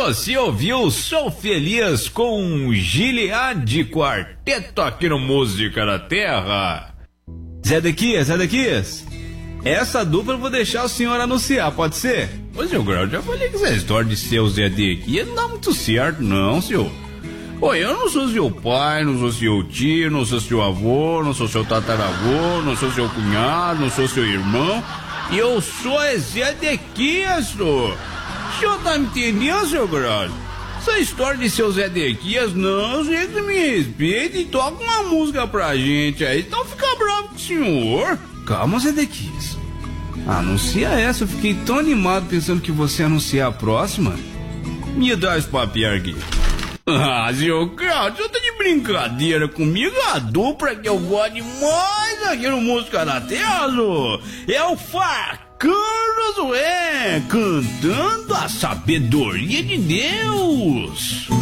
você ouviu Sou Feliz com Gilead Quarteto aqui no Música da Terra. Zé Dequias, essa dupla eu vou deixar o senhor anunciar, pode ser? Ô, seu Grau, já falei que essa história de ser o Zé Dequias não dá muito certo, não, senhor. Pô, eu não sou seu pai, não sou seu tio, não sou seu avô, não sou seu tataravô, não sou seu cunhado, não sou seu irmão. E eu sou Zé Dequias, senhor. O senhor tá me entendendo, seu Grau? Essa história de seu Zé Dequias, não, gente, me respeita e toca uma música pra gente aí, então fica bravo com o senhor. Calma, Zé Dequias. Anuncia essa, eu fiquei tão animado pensando que você ia anunciar a próxima. Me dá esse papel aqui. Ah, seu Claudio, você tá de brincadeira comigo? A dupla que eu gosto demais aqui no Música da Terra, é o Facano Zoé, cantando a sabedoria de Deus.